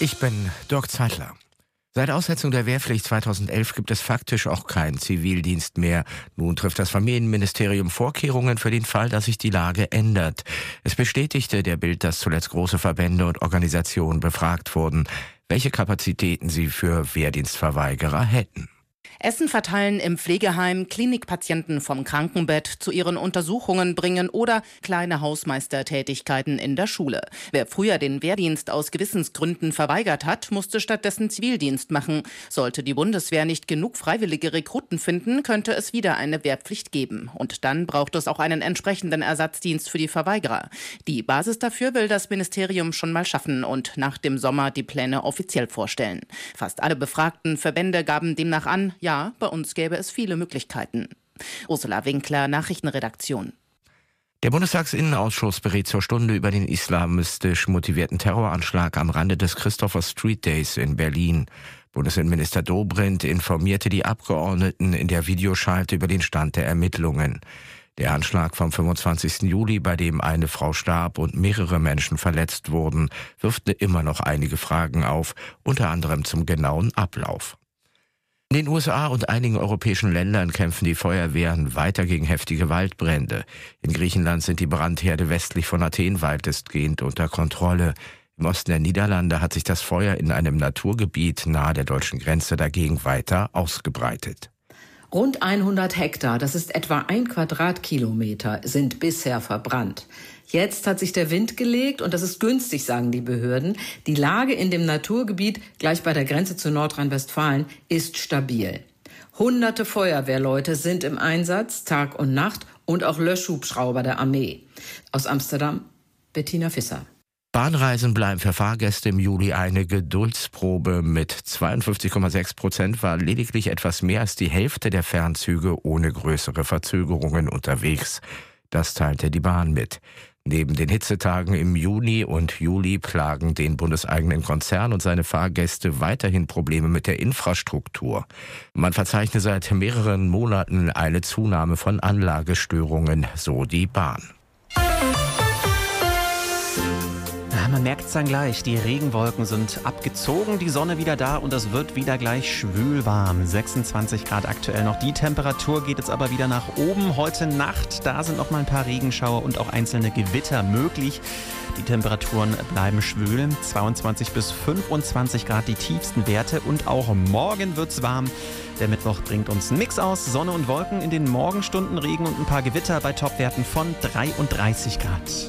Ich bin Dirk Zeitler. Seit Aussetzung der Wehrpflicht 2011 gibt es faktisch auch keinen Zivildienst mehr. Nun trifft das Familienministerium Vorkehrungen für den Fall, dass sich die Lage ändert. Es bestätigte der Bild, dass zuletzt große Verbände und Organisationen befragt wurden, welche Kapazitäten sie für Wehrdienstverweigerer hätten. Essen verteilen im Pflegeheim, Klinikpatienten vom Krankenbett zu ihren Untersuchungen bringen oder kleine Hausmeistertätigkeiten in der Schule. Wer früher den Wehrdienst aus Gewissensgründen verweigert hat, musste stattdessen Zivildienst machen. Sollte die Bundeswehr nicht genug freiwillige Rekruten finden, könnte es wieder eine Wehrpflicht geben. Und dann braucht es auch einen entsprechenden Ersatzdienst für die Verweigerer. Die Basis dafür will das Ministerium schon mal schaffen und nach dem Sommer die Pläne offiziell vorstellen. Fast alle befragten Verbände gaben demnach an, ja, bei uns gäbe es viele Möglichkeiten. Ursula Winkler, Nachrichtenredaktion. Der Bundestagsinnenausschuss berät zur Stunde über den islamistisch motivierten Terroranschlag am Rande des Christopher Street Days in Berlin. Bundesinnenminister Dobrindt informierte die Abgeordneten in der Videoschalte über den Stand der Ermittlungen. Der Anschlag vom 25. Juli, bei dem eine Frau starb und mehrere Menschen verletzt wurden, wirft immer noch einige Fragen auf, unter anderem zum genauen Ablauf. In den USA und einigen europäischen Ländern kämpfen die Feuerwehren weiter gegen heftige Waldbrände. In Griechenland sind die Brandherde westlich von Athen weitestgehend unter Kontrolle. Im Osten der Niederlande hat sich das Feuer in einem Naturgebiet nahe der deutschen Grenze dagegen weiter ausgebreitet. Rund 100 Hektar, das ist etwa 1 Quadratkilometer, sind bisher verbrannt. Jetzt hat sich der Wind gelegt und das ist günstig, sagen die Behörden. Die Lage in dem Naturgebiet, gleich bei der Grenze zu Nordrhein-Westfalen, ist stabil. Hunderte Feuerwehrleute sind im Einsatz, Tag und Nacht, und auch Löschhubschrauber der Armee. Aus Amsterdam, Bettina Visser. Bahnreisen bleiben für Fahrgäste im Juli eine Geduldsprobe. Mit 52,6% war lediglich etwas mehr als die Hälfte der Fernzüge ohne größere Verzögerungen unterwegs. Das teilte die Bahn mit. Neben den Hitzetagen im Juni und Juli plagen den bundeseigenen Konzern und seine Fahrgäste weiterhin Probleme mit der Infrastruktur. Man verzeichne seit mehreren Monaten eine Zunahme von Anlagestörungen, so die Bahn. Man merkt es dann gleich, die Regenwolken sind abgezogen, die Sonne wieder da und es wird wieder gleich schwül warm. 26 Grad aktuell noch. Die Temperatur geht jetzt aber wieder nach oben. Heute Nacht, da sind noch mal ein paar Regenschauer und auch einzelne Gewitter möglich. Die Temperaturen bleiben schwül. 22 bis 25 Grad die tiefsten Werte und auch morgen wird's warm. Der Mittwoch bringt uns einen Mix aus Sonne und Wolken, in den Morgenstunden Regen und ein paar Gewitter bei Topwerten von 33 Grad.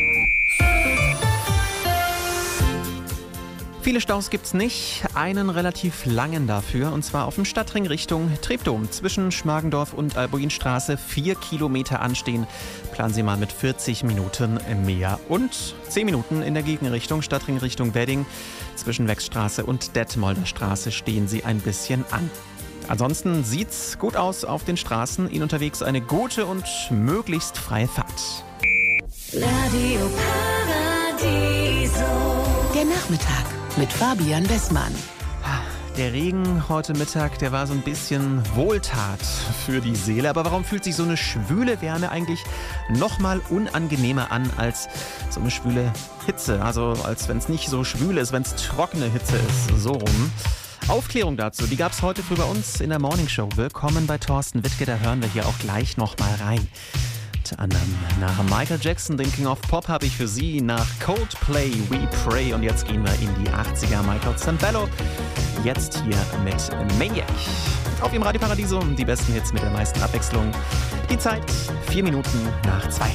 Viele Staus gibt's nicht, einen relativ langen dafür, und zwar auf dem Stadtring Richtung Treptow. Zwischen Schmargendorf und Albuinstraße 4 Kilometer anstehen. Planen Sie mal mit 40 Minuten mehr. Und 10 Minuten in der Gegenrichtung, Stadtring Richtung Wedding. Zwischen Wechstraße und Detmolder Straße stehen Sie ein bisschen an. Ansonsten sieht's gut aus auf den Straßen. Ihnen unterwegs eine gute und möglichst freie Fahrt. Radio Paradiso. Der Nachmittag mit Fabian Bessmann. Der Regen heute Mittag, der war so ein bisschen Wohltat für die Seele. Aber warum fühlt sich so eine schwüle Wärme eigentlich noch mal unangenehmer an als so eine schwüle Hitze? Also als wenn es nicht so schwül ist, wenn es trockene Hitze ist, so rum. Aufklärung dazu, die gab es heute früh bei uns in der Morningshow. Willkommen bei Thorsten Wittke, da hören wir hier auch gleich noch mal rein. Unter anderem nach Michael Jackson, den King of Pop, habe ich für Sie, nach Coldplay, We Pray. Und jetzt gehen wir in die 80er, Michael Zambello. Jetzt hier mit Maniac. Auf Ihrem Radio Paradiso die besten Hits mit der meisten Abwechslung. Die Zeit 4 Minuten nach 2.